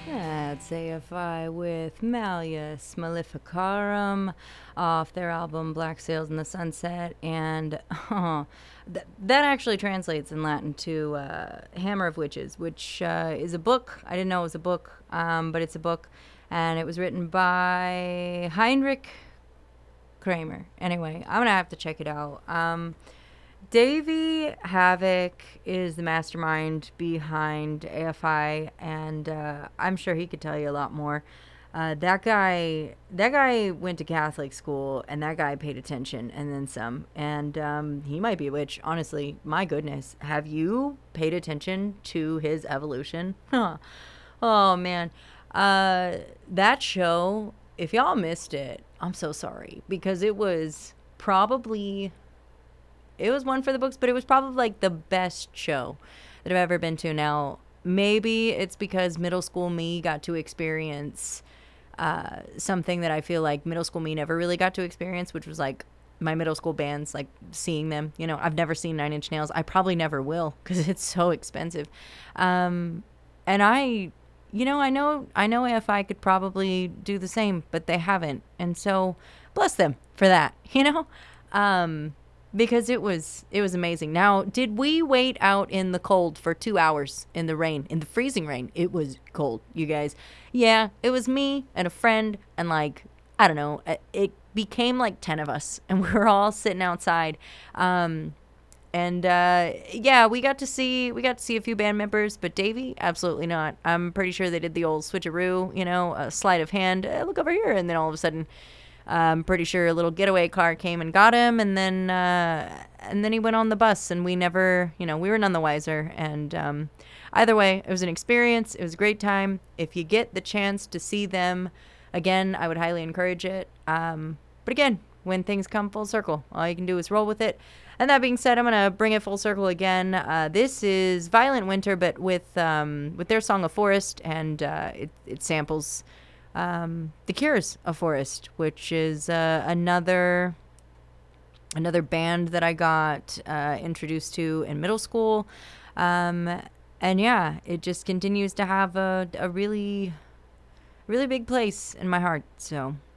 That's AFI with Malleus Maleficarum off their album Black Sails in the Sunset. And that actually translates in Latin to Hammer of Witches, which is a book. I didn't know it was a book, but it's a book. And it was written by Heinrich Kramer. Anyway, I'm going to have to check it out. Davey Havoc is the mastermind behind AFI, and I'm sure he could tell you a lot more. That guy went to Catholic school, and that guy paid attention and then some. And he might be a witch. Honestly, my goodness, have you paid attention to his evolution? Huh. Oh man, that show. If y'all missed it, I'm so sorry because probably it was one for the books, but it was probably like the best show that I've ever been to. Now, maybe it's because middle school me got to experience something that I feel like middle school me never really got to experience, which was like my middle school bands, like seeing them. You know, I've never seen Nine Inch Nails. I probably never will because it's so expensive. And I know AFI could probably do the same, but they haven't. And so bless them for that, because it was amazing. Now, did we wait out in the cold for 2 hours in the rain, in the freezing rain? It was cold, you guys. Yeah, it was me and a friend and like, I don't know, it became like 10 of us and we were all sitting outside. Yeah, we got to see a few band members, but Davey, absolutely not. I'm pretty sure they did the old switcheroo, a sleight of hand, look over here, and then all of a sudden I'm pretty sure a little getaway car came and got him, and then he went on the bus, and we never, we were none the wiser. And either way, it was an experience. It was a great time. If you get the chance to see them again, I would highly encourage it. But again, when things come full circle, all you can do is roll with it. And that being said, I'm gonna bring it full circle again. This is Violent Winter, but with their song "A Forest," and it samples The Cure's "A Forest," which is another band that I got introduced to in middle school. And yeah, it just continues to have a really, really big place in my heart. So